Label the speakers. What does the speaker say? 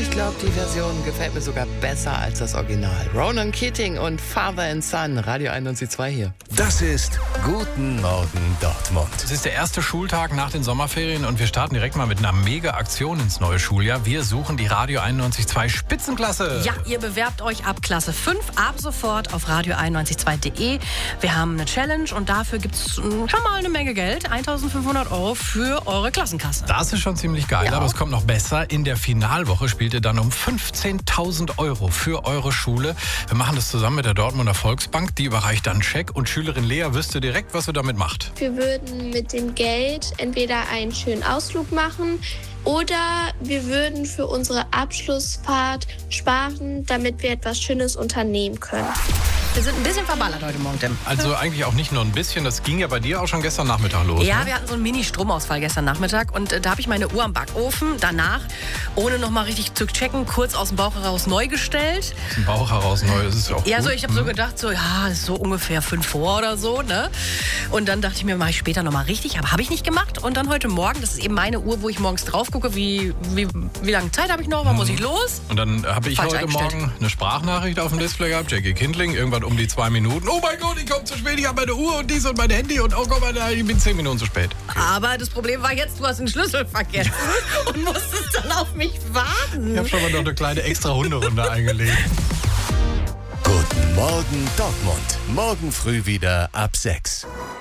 Speaker 1: Ich glaube, die Version gefällt mir sogar besser als das Original. Ronan Keating und Father and Son, Radio 91.2 hier.
Speaker 2: Das ist Guten Morgen Dortmund.
Speaker 3: Es ist der erste Schultag nach den Sommerferien und wir starten direkt mal mit einer Mega-Aktion ins neue Schuljahr. Wir suchen die Radio 91.2 Spitzenklasse.
Speaker 4: Ja, ihr bewerbt euch ab Klasse 5 ab sofort auf radio912.de. Wir haben eine Challenge und dafür gibt es schon mal eine Menge Geld. 1.500 € für eure Klassenkasse.
Speaker 3: Das ist schon ziemlich geil,
Speaker 4: Ja.
Speaker 3: aber es kommt noch besser. In der Finalwoche spielt ihr dann um 15.000 € für eure Schule. Wir machen das zusammen mit der Dortmunder Volksbank. Die überreicht dann einen Scheck und Schülerin Lea wüsste direkt, was sie damit macht.
Speaker 5: Wir würden mit dem Geld entweder einen schönen Ausflug machen oder wir würden für unsere Abschlussfahrt sparen, damit wir etwas Schönes unternehmen können.
Speaker 4: Wir sind ein bisschen verballert heute Morgen, Tim.
Speaker 3: Also eigentlich auch nicht nur ein bisschen, das ging ja bei dir auch schon gestern Nachmittag los.
Speaker 4: Ja,
Speaker 3: ne?
Speaker 4: wir hatten so einen Mini-Stromausfall gestern Nachmittag und da habe ich meine Uhr am Backofen danach, ohne noch mal richtig zu checken, kurz aus dem Bauch heraus neu gestellt.
Speaker 3: Aus dem Bauch heraus neu, das ist ja auch
Speaker 4: Ja,
Speaker 3: gut.
Speaker 4: so ich habe so gedacht, so ja, das ist so ungefähr 5 vor oder so, ne? Und dann dachte ich mir, mache ich später noch mal richtig, aber habe ich nicht gemacht. Und dann heute Morgen, das ist eben meine Uhr, wo ich morgens drauf gucke, wie lange Zeit habe ich noch, wann muss ich los?
Speaker 3: Und dann habe ich
Speaker 4: Falsch
Speaker 3: heute
Speaker 4: eingestellt.
Speaker 3: Morgen eine Sprachnachricht auf dem Display gehabt, Jackie Kindling, irgendwann um die 2 Minuten. Oh mein Gott, ich komme zu spät, ich habe meine Uhr und dies und mein Handy und oh Gott, ich bin 10 Minuten zu spät.
Speaker 4: Aber das Problem war jetzt, du hast den Schlüssel vergessen und musstest dann auf mich warten.
Speaker 3: Ich habe schon mal noch eine kleine extra Hunderunde eingelegt.
Speaker 2: Guten Morgen Dortmund. Morgen früh wieder ab 6.